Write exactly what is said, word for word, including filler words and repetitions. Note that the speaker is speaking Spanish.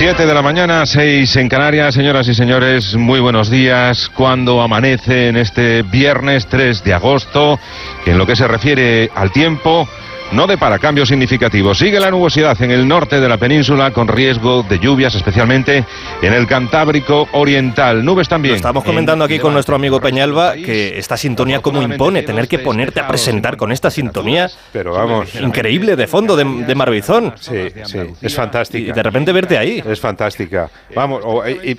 Siete de la mañana, seis en Canarias. Señoras y señores, muy buenos días. Cuando amanece en este viernes tres de agosto, en lo que se refiere al tiempo, no depara cambios significativos. Sigue la nubosidad en el norte de la península con riesgo de lluvias, especialmente en el Cantábrico Oriental. Nubes también. Lo estamos comentando aquí con nuestro amigo Peñalba, que esta sintonía como impone, tener que ponerte a presentar con esta sintonía. Pero vamos, increíble, de fondo, de, de Marbizón. Sí, sí, es fantástica. Y de repente verte ahí. Es fantástica. Vamos, o, y,